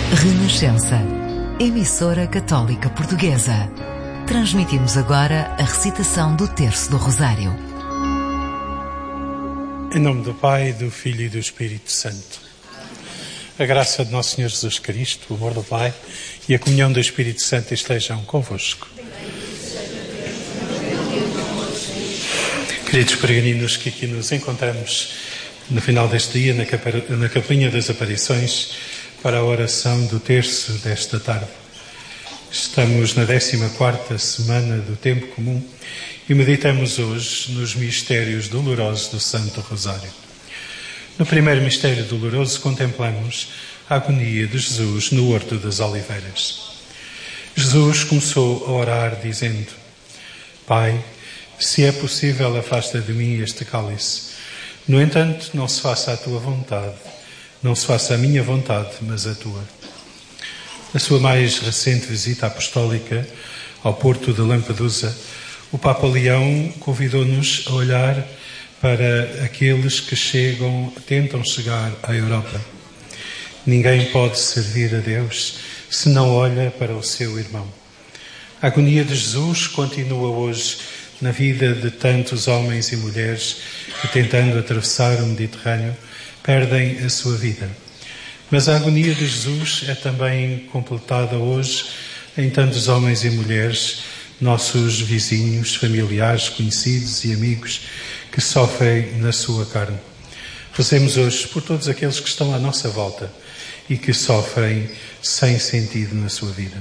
Renascença, emissora católica portuguesa. Transmitimos agora a recitação do Terço do Rosário. Em nome do Pai, do Filho e do Espírito Santo. A graça de Nosso Senhor Jesus Cristo, o amor do Pai e a comunhão do Espírito Santo estejam convosco. Queridos peregrinos que aqui nos encontramos no final deste dia, na Capelinha das Aparições, para a oração do terço desta tarde. Estamos na 14ª semana do Tempo Comum e meditamos hoje nos mistérios dolorosos do Santo Rosário. No primeiro mistério doloroso contemplamos a agonia de Jesus no Horto das Oliveiras. Jesus começou a orar dizendo: Pai, se é possível, afasta de mim este cálice. No entanto, não se faça a tua vontade, não se faça a minha vontade, mas a tua. Na sua mais recente visita apostólica ao Porto de Lampedusa, o Papa Leão convidou-nos a olhar para aqueles que tentam chegar à Europa. Ninguém pode servir a Deus se não olha para o seu irmão. A agonia de Jesus continua hoje na vida de tantos homens e mulheres que, tentando atravessar o Mediterrâneo, perdem a sua vida. Mas a agonia de Jesus é também completada hoje em tantos homens e mulheres, nossos vizinhos, familiares, conhecidos e amigos, que sofrem na sua carne. Rezemos hoje por todos aqueles que estão à nossa volta e que sofrem sem sentido na sua vida.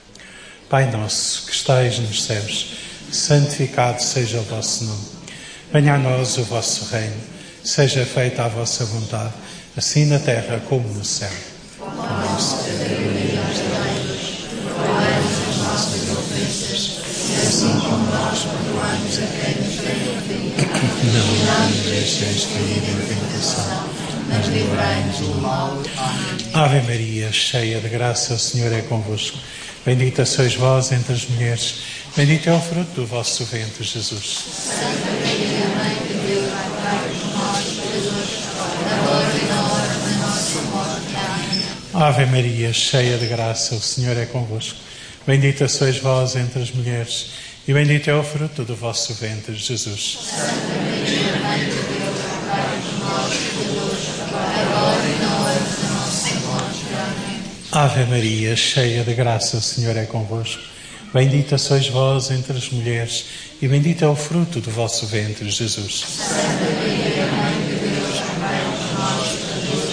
Pai nosso, que estais nos céus, santificado seja o vosso nome. Venha a nós o vosso reino. Seja feita a vossa vontade, assim na terra como no céu. Nosso cada dia nos dai hoje, perdoai-nos as nossas ofensas, assim como nós perdoamos a quem nos tem ofendido. Não nos deixeis cair em tentação, mas livrai-nos do mal. Amém. Ave Maria, cheia de graça, o Senhor é convosco. Bendita sois vós entre as mulheres, bendito é o fruto do vosso ventre, Jesus. Santa Maria, Mãe de Deus, rogai por nós, pecadores, agora e na hora da nossa morte. Amém. Ave Maria, cheia de graça, o Senhor é convosco. Bendita sois vós entre as mulheres, e bendito é o fruto do vosso ventre, Jesus. Santa Maria, Mãe de Deus, rogai por nós, pecadores, agora e na hora da nossa morte. Amém. Ave Maria, cheia de graça, o Senhor é convosco. Bendita sois vós entre as mulheres, e bendito é o fruto do vosso ventre, Jesus. Santa Maria,